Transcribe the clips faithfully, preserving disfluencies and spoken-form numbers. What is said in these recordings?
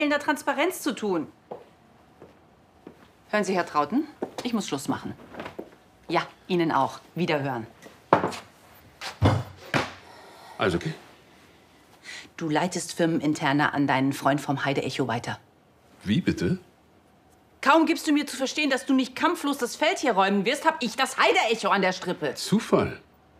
der Transparenz zu tun. Hören Sie, Herr Trauten, ich muss Schluss machen. Ja, Ihnen auch. Wiederhören. Also okay. Du leitest Firmeninterne an deinen Freund vom Heide-Echo weiter. Wie bitte? Kaum gibst du mir zu verstehen, dass du nicht kampflos das Feld hier räumen wirst, hab ich das Heide-Echo an der Strippe. Zufall.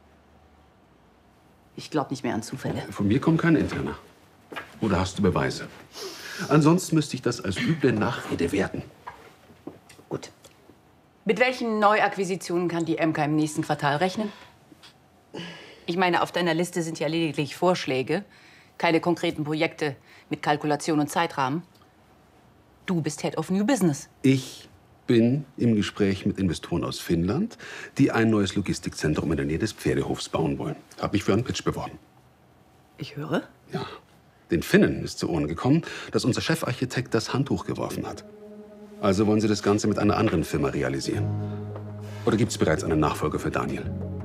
Ich glaub nicht mehr an Zufälle. Von mir kommt kein Interner. Oder hast du Beweise? Ansonsten müsste ich das als üble Nachrede werten. Gut. Mit welchen Neuakquisitionen kann die M K im nächsten Quartal rechnen? Ich meine, auf deiner Liste sind ja lediglich Vorschläge, keine konkreten Projekte mit Kalkulation und Zeitrahmen. Du bist Head of New Business. Ich bin im Gespräch mit Investoren aus Finnland, die ein neues Logistikzentrum in der Nähe des Pferdehofs bauen wollen. Hab mich für einen Pitch beworben. Ich höre. Ja. Den Finnen ist zu Ohren gekommen, dass unser Chefarchitekt das Handtuch geworfen hat. Also wollen sie das Ganze mit einer anderen Firma realisieren. Oder gibt es bereits einen Nachfolger für Daniel?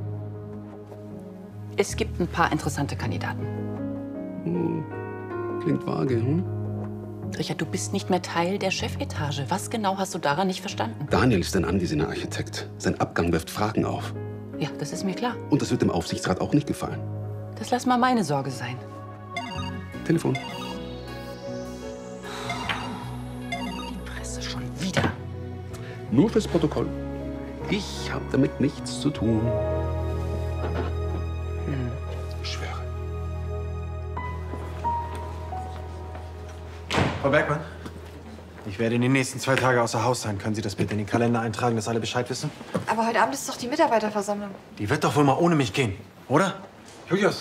Es gibt ein paar interessante Kandidaten. Hm. Klingt vage, hm? Richard, du bist nicht mehr Teil der Chefetage. Was genau hast du daran nicht verstanden? Daniel ist ein angesehener Architekt. Sein Abgang wirft Fragen auf. Ja, das ist mir klar. Und das wird dem Aufsichtsrat auch nicht gefallen. Das lass mal meine Sorge sein. Telefon. Die Presse schon wieder. Nur fürs Protokoll. Ich habe damit nichts zu tun. Hm. Ich schwöre. Frau Bergmann, ich werde in den nächsten zwei Tagen außer Haus sein. Können Sie das bitte in den Kalender eintragen, dass alle Bescheid wissen? Aber heute Abend ist doch die Mitarbeiterversammlung. Die wird doch wohl mal ohne mich gehen, oder? Julius,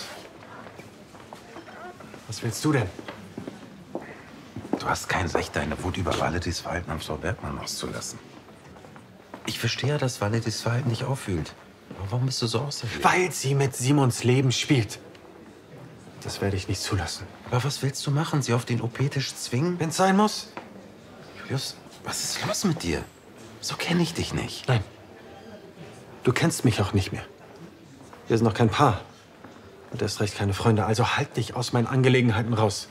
was willst du denn? Du hast kein Recht, deine Wut über Valedis Verhalten an Frau Bergmann auszulassen. Ich verstehe ja, dass Valedis Verhalten dich auffühlt. Aber warum bist du so außergewöhnlich? Weil sie mit Simons Leben spielt. Das werde ich nicht zulassen. Aber was willst du machen? Sie auf den O P-Tisch zwingen? Wenn es sein muss. Julius, was ist los mit dir? So kenne ich dich nicht. Nein. Du kennst mich auch nicht mehr. Wir sind noch kein Paar. Und erst recht keine Freunde. Also halt dich aus meinen Angelegenheiten raus.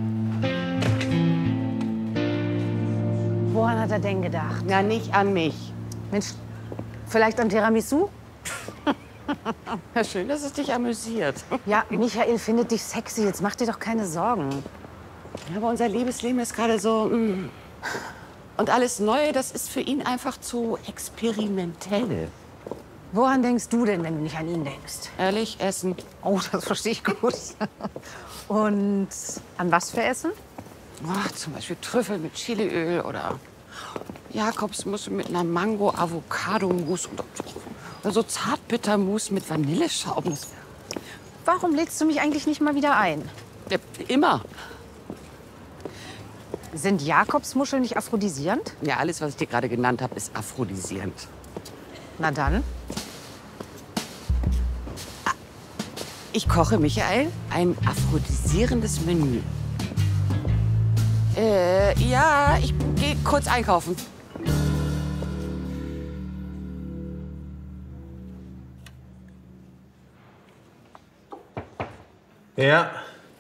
Woran hat er denn gedacht? Na, nicht an mich. Mensch, vielleicht an Tiramisu? Ja, schön, dass es dich amüsiert. Ja, Michael findet dich sexy. Jetzt mach dir doch keine Sorgen. Ja, aber unser Liebesleben ist gerade so... Mm. Und alles Neue, das ist für ihn einfach zu experimentell. Woran denkst du denn, wenn du nicht an ihn denkst? Ehrlich, Essen. Oh, das verstehe ich gut. Und an was für Essen? Oh, zum Beispiel Trüffel mit Chiliöl oder Jakobsmusse mit einer Mango-Avocado-Mousse oder, oder so Zartbittermus mit Vanilleschaum. Das, Warum lädst du mich eigentlich nicht mal wieder ein? ja, immer. Sind Jakobsmuscheln nicht aphrodisierend? Ja, alles, was ich dir gerade genannt habe, ist aphrodisierend. Na dann. Ich koche, Michael, ein aphrodisierendes Menü. Äh, ja, ich gehe kurz einkaufen. Ja.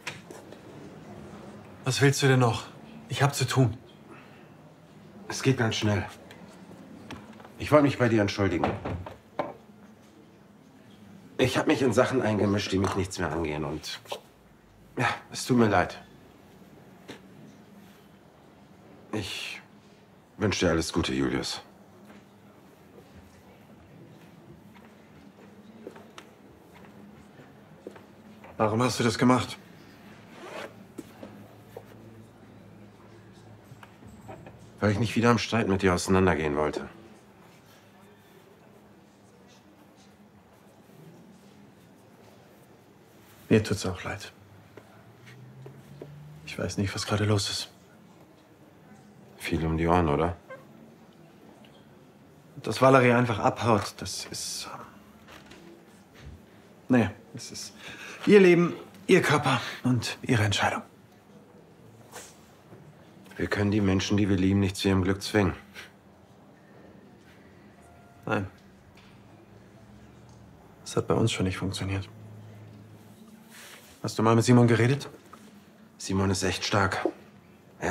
Was willst du denn noch? Ich hab zu tun. Es geht ganz schnell. Ich wollte mich bei dir entschuldigen. Ich habe mich in Sachen eingemischt, die mich nichts mehr angehen. Und ja, es tut mir leid. Ich wünsche dir alles Gute, Julius. Warum hast du das gemacht? Weil ich nicht wieder im Streit mit dir auseinandergehen wollte. Mir tut's auch leid. Ich weiß nicht, was gerade los ist. Viel um die Ohren, oder? Dass Valerie einfach abhaut, das ist... Nee, es ist ihr Leben, ihr Körper und ihre Entscheidung. Wir können die Menschen, die wir lieben, nicht zu ihrem Glück zwingen. Nein. Das hat bei uns schon nicht funktioniert. Hast du mal mit Simon geredet? Simon ist echt stark.